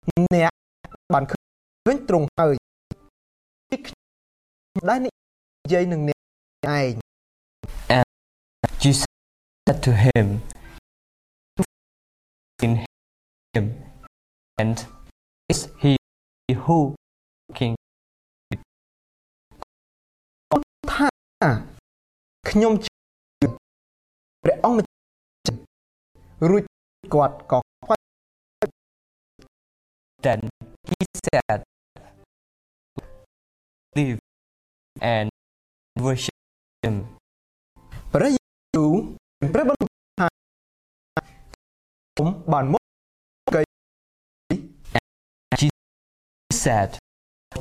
nè bạn khơi trùng hơi đã nị dây nừng nè này And Jesus said to him, in him, and is he who king ថាខ្ញុំជឿព្រះអង្គម្ចាស់រួចគាត់ក៏ then he said, live and worship him. ព្រះយេស៊ូវព្រះបន្ទូលថាខ្ញុំបានមក Jesus said,